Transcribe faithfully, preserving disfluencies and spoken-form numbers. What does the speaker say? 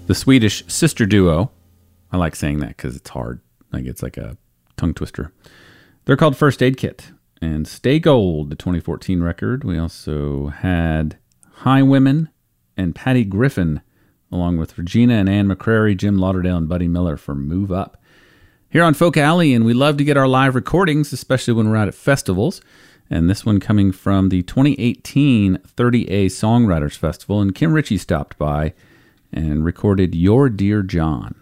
The Swedish sister duo. I like saying that because it's hard. Like it's like a tongue twister. They're called First Aid Kit. And Stay Gold, the twenty fourteen record. We also had Highwomen and Patty Griffin, along with Regina and Ann McCrary, Jim Lauderdale, and Buddy Miller for Move Up. Here on Folk Alley, and we love to get our live recordings, especially when we're out at festivals. And this one coming from the twenty eighteen thirty A Songwriters Festival. And Kim Ritchie stopped by and recorded Your Dear John.